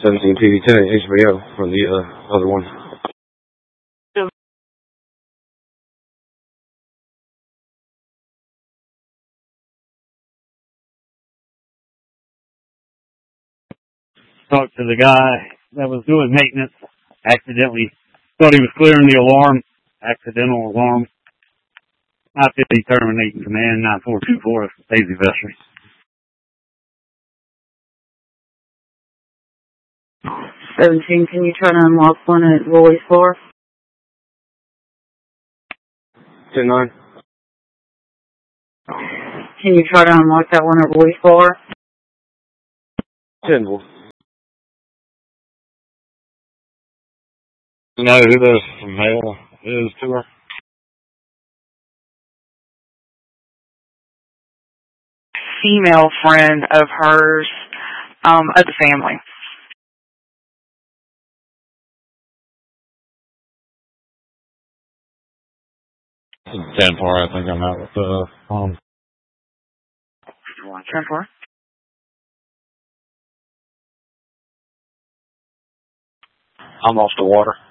17 PD10 HBO from the other one. Talked to the guy that was doing maintenance. Accidentally thought he was clearing the alarm. Accidental alarm. I-50 terminating command 9424 Daisy Vestry. 17, can you try to unlock one at Roy's floor? 10-9. Can you try to unlock that one at Roy's floor? 10 Wolf. You know who this male is to her? Female friend of hers, of the family. 10-4, I think I'm out with the 10-4. I'm off the water.